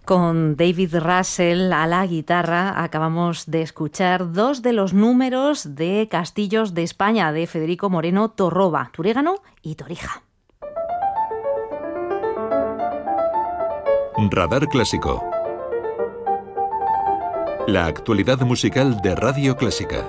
Con David Russell a la guitarra acabamos de escuchar dos de los números de Castillos de España de Federico Moreno Torroba, Turégano y Torija. Radar Clásico. La actualidad musical de Radio Clásica.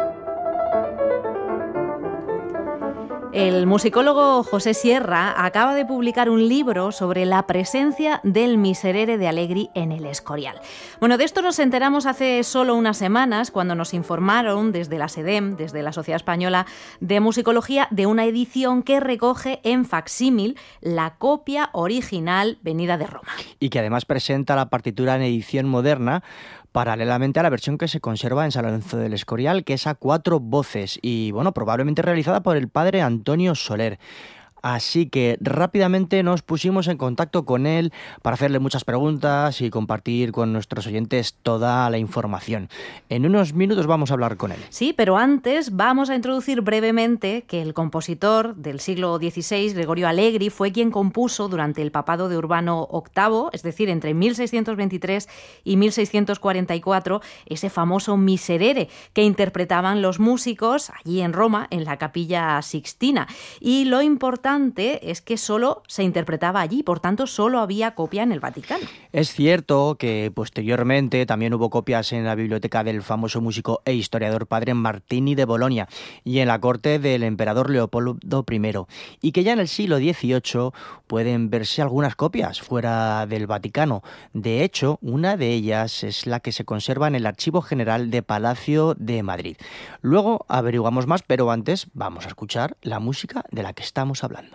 El musicólogo José Sierra acaba de publicar un libro sobre la presencia del Miserere de Allegri en el Escorial. Bueno, de esto nos enteramos hace solo unas semanas cuando nos informaron desde la SEDEM, desde la Sociedad Española de Musicología, de una edición que recoge en facsímil la copia original venida de Roma. Y que además presenta la partitura en edición moderna, paralelamente a la versión que se conserva en San Lorenzo del Escorial, que es a 4 voces y, bueno, probablemente realizada por el padre Antonio Soler. Así que rápidamente nos pusimos en contacto con él para hacerle muchas preguntas y compartir con nuestros oyentes toda la información. En unos minutos vamos a hablar con él. Sí, pero antes vamos a introducir brevemente que el compositor del siglo XVI, Gregorio Allegri, fue quien compuso durante el papado de Urbano VIII, es decir, entre 1623 y 1644, ese famoso Miserere que interpretaban los músicos allí en Roma, en la Capilla Sixtina. Y lo importante es que solo se interpretaba allí, por tanto solo había copia en el Vaticano. Es cierto que posteriormente también hubo copias en la biblioteca del famoso músico e historiador padre Martini de Bolonia y en la corte del emperador Leopoldo I, y que ya en el siglo XVIII pueden verse algunas copias fuera del Vaticano. De hecho, una de ellas es la que se conserva en el Archivo General de Palacio de Madrid. Luego averiguamos más, pero antes vamos a escuchar la música de la que estamos hablando.